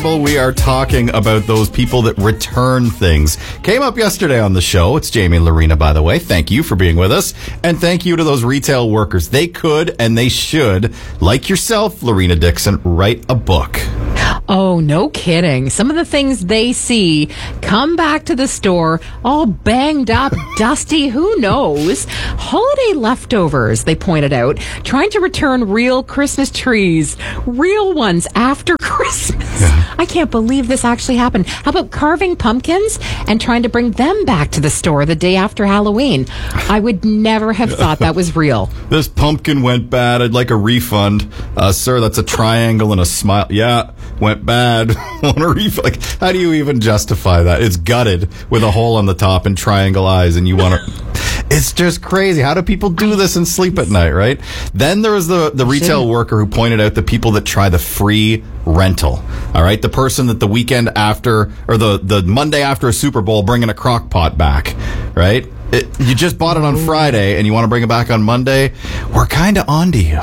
We are talking about those people that return things. Came up yesterday on the show. It's Jamie and Lorena, by the way. Thank you for being with us. And thank you to those retail workers. They could and they should, like yourself, Lorena Dixon, write a book. Oh, no kidding. Some of the things they see come back to the store all banged up, dusty, who knows? Holiday leftovers, they pointed out, trying to return real Christmas trees, real ones after Christmas. Yeah. I can't believe this actually happened. How about carving pumpkins and trying to bring them back to the store the day after Halloween? I would never have thought that was real. This pumpkin went bad. I'd like a refund. Sir, that's a triangle and a smile. Yeah, went bad. Want a refund? Like, how do you even justify that? It's gutted with a hole on the top and triangle eyes, and you want to... It's just crazy. How do people do this and sleep at night, right? Then there was the retail worker who pointed out the people that try the free rental. All right? The person that the weekend after, or the Monday after a Super Bowl bringing a crock pot back, right? You just bought it on Friday and you want to bring it back on Monday? We're kind of onto you.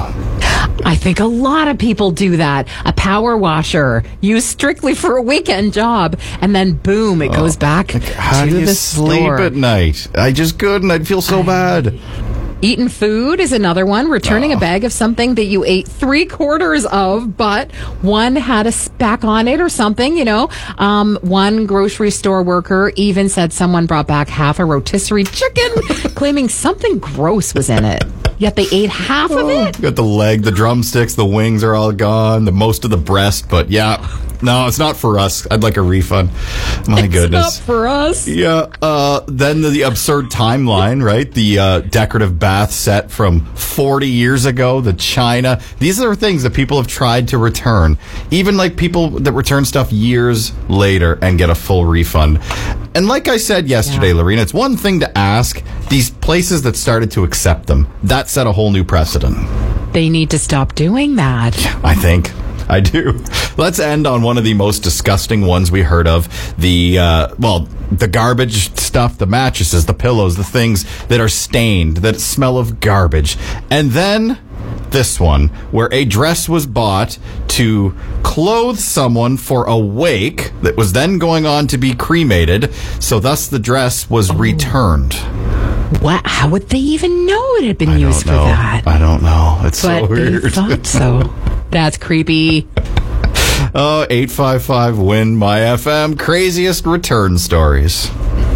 I think a lot of people do that. A power washer used strictly for a weekend job, and then boom, it goes back to the store. How do you sleep at night? I just couldn't. I'd feel so bad. Eating food is another one. Returning a bag of something that you ate 3/4 of, but one had a speck on it or something, you know. One grocery store worker even said someone brought back half a rotisserie chicken, claiming something gross was in it. Yet they ate half of it? Got the leg, the drumsticks, the wings are all gone, most of the breast, but yeah. No, it's not for us. I'd like a refund. My goodness. It's not for us. Yeah. Then the absurd timeline, right? The decorative bath set from 40 years ago, the china. These are things that people have tried to return. Even like people that return stuff years later and get a full refund. And like I said yesterday, Lorena, it's one thing to ask these places that started to accept them. That set a whole new precedent. They need to stop doing that. I think. I do. Let's end on one of the most disgusting ones we heard of. The garbage stuff, the mattresses, the pillows, the things that are stained, that smell of garbage. And then this one, where a dress was bought to clothe someone for a wake that was then going on to be cremated, so thus the dress was returned. What? How would they even know it had been used for that? I don't know. It's but so weird. They thought so. That's creepy. 855-WIN-MY-FM. Craziest return stories.